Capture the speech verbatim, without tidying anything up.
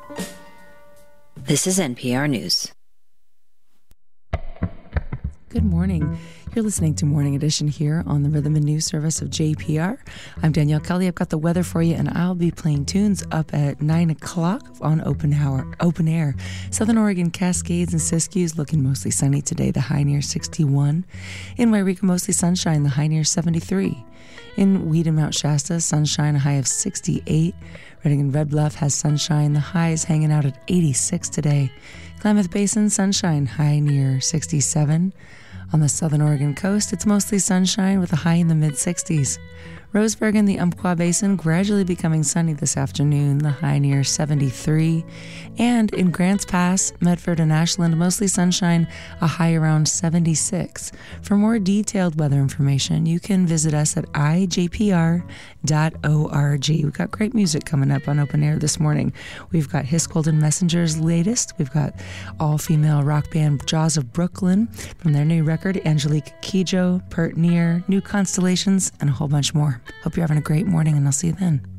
This is N P R News. Good morning. You're listening to Morning Edition here on the Rhythm and News Service of J P R. I'm Danielle Kelly. I've got the weather for you, and I'll be playing tunes up at nine o'clock on open hour, open air. Southern Oregon, Cascades and Siskiyous looking mostly sunny today, the high near sixty-one. In Wairika, mostly sunshine, the high near seventy-three. In Weed and Mount Shasta, sunshine, a high of sixty-eight. Redding and Red Bluff has sunshine, the high is hanging out at eighty-six today. Klamath Basin, sunshine, high near sixty-seven. On the southern Oregon coast, it's mostly sunshine with a high in the mid-sixties. Roseburg and the Umpqua Basin gradually becoming sunny this afternoon, the high near seventy-three. And in Grants Pass, Medford and Ashland, mostly sunshine, a high around seventy-six. For more detailed weather information, you can visit us at i j p r dot org. We've got great music coming up on Open Air this morning. We've got His Golden Messenger's latest. We've got all-female rock band Jaws of Brooklyn from their new record, Angelique Kidjo, Pert Near, New Constellations, and a whole bunch more. Hope you're having a great morning, and I'll see you then.